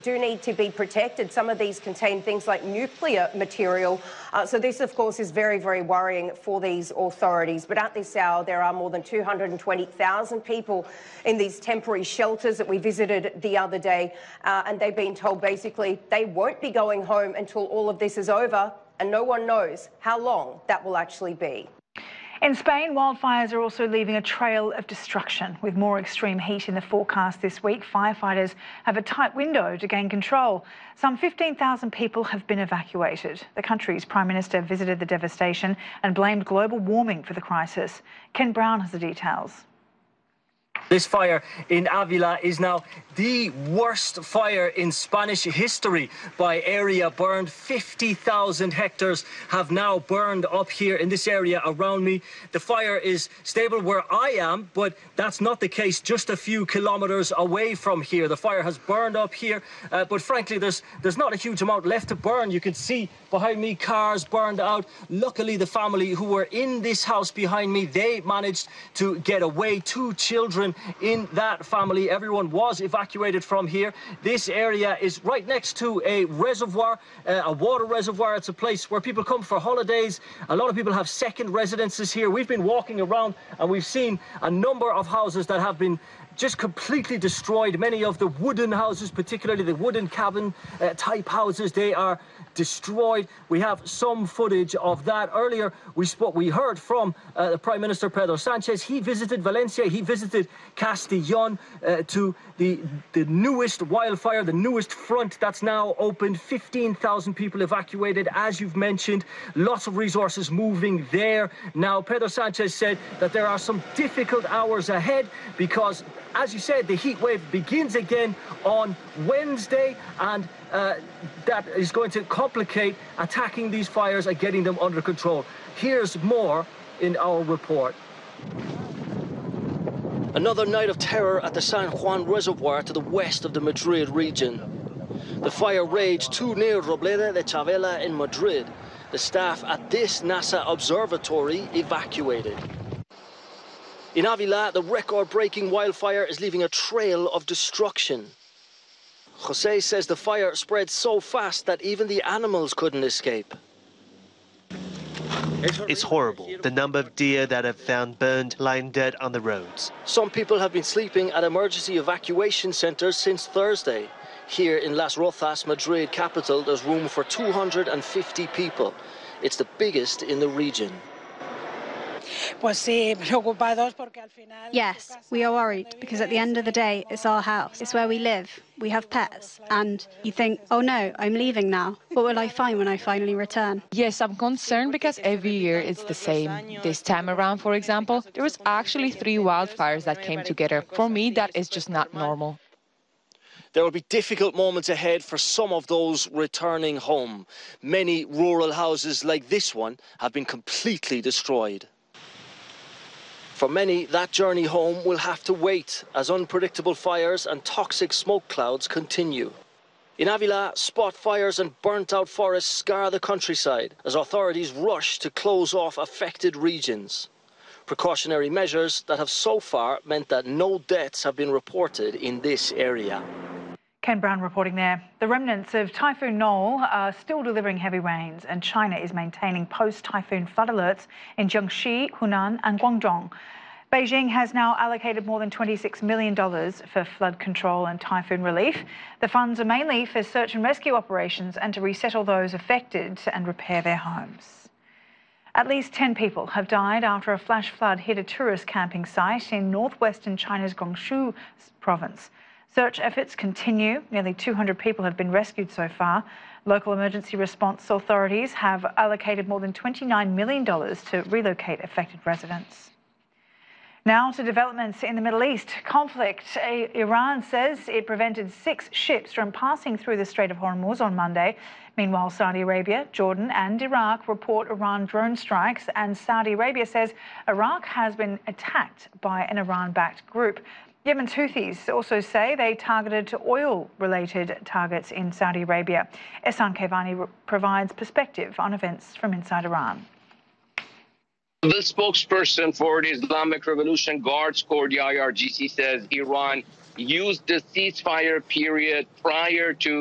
do need to be protected. Some of these contain things like nuclear material. So this, of course, is very, very worrying for these authorities. But at this hour, there are more than 220,000 people in these temporary shelters that we visited the other day. And they've been told basically they won't be going home until all of this is over. And no one knows how long that will actually be. In Spain, wildfires are also leaving a trail of destruction. With more extreme heat in the forecast this week, firefighters have a tight window to gain control. Some 15,000 people have been evacuated. The country's Prime Minister visited the devastation and blamed global warming for the crisis. Ken Brown has the details. This fire in Avila is now the worst fire in Spanish history by area burned. 50,000 hectares have now burned up here in this area around me. The fire is stable where I am, but that's not the case just a few kilometers away from here. The fire has burned up here, but frankly, there's not a huge amount left to burn. You can see behind me cars burned out. Luckily, the family who were in this house behind me, they managed to get away. 2 children in that family. Everyone was evacuated from here. This area is right next to a reservoir, a water reservoir. It's a place where people come for holidays. A lot of people have second residences here. We've been walking around and we've seen a number of houses that have been just completely destroyed. Many of the wooden houses, particularly the wooden cabin type houses, they are destroyed. We have some footage of that. Earlier, we heard from the Prime Minister Pedro Sanchez. He visited Valencia. He visited Castellón to the newest wildfire, the newest front that's now opened. 15,000 people evacuated, as you've mentioned. Lots of resources moving there. Now, Pedro Sanchez said that there are some difficult hours ahead because, as you said, the heat wave begins again on Wednesday, and that is going to complicate attacking these fires and getting them under control. Here's more in our report. Another night of terror at the San Juan Reservoir to the west of the Madrid region. The fire raged too near Robleda de Chavela in Madrid. The staff at this NASA observatory evacuated. In Avila, the record-breaking wildfire is leaving a trail of destruction. Jose says the fire spread so fast that even the animals couldn't escape. It's horrible, the number of deer that have found burned lying dead on the roads. Some people have been sleeping at emergency evacuation centres since Thursday. Here in Las Rozas, Madrid capital, there's room for 250 people. It's the biggest in the region. Yes, we are worried because at the end of the day, it's our house. It's where we live. We have pets. And you think, oh no, I'm leaving now. What will I find when I finally return? Yes, I'm concerned because every year it's the same. This time around, for example, there was actually 3 wildfires that came together. For me, that is just not normal. There will be difficult moments ahead for some of those returning home. Many rural houses like this one have been completely destroyed. For many, that journey home will have to wait as unpredictable fires and toxic smoke clouds continue. In Avila, spot fires and burnt-out forests scar the countryside as authorities rush to close off affected regions. Precautionary measures that have so far meant that no deaths have been reported in this area. Ken Brown reporting there. The remnants of Typhoon Noel are still delivering heavy rains, and China is maintaining post-typhoon flood alerts in Jiangxi, Hunan and Guangdong. Beijing has now allocated more than $26 million for flood control and typhoon relief. The funds are mainly for search and rescue operations and to resettle those affected and repair their homes. At least 10 people have died after a flash flood hit a tourist camping site in northwestern China's Guangdong province. Search efforts continue. Nearly 200 people have been rescued so far. Local emergency response authorities have allocated more than $29 million to relocate affected residents. Now to developments in the Middle East. Conflict. Iran says it prevented 6 ships from passing through the Strait of Hormuz on Monday. Meanwhile, Saudi Arabia, Jordan and Iraq report Iran drone strikes, and Saudi Arabia says Iraq has been attacked by an Iran-backed group. Yemen's Houthis also say they targeted oil-related targets in Saudi Arabia. Ehsan Kevani provides perspective on events from inside Iran. The spokesperson for the Islamic Revolution Guards Corps, the IRGC, says Iran used the ceasefire period prior to